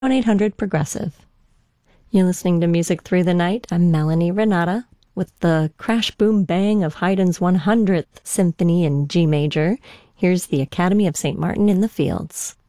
1-800 Progressive. You're listening to Music Through the Night. I'm Melanie Renata with the crash boom bang of Haydn's 100th Symphony in G major. Here's the Academy of St. Martin in the Fields.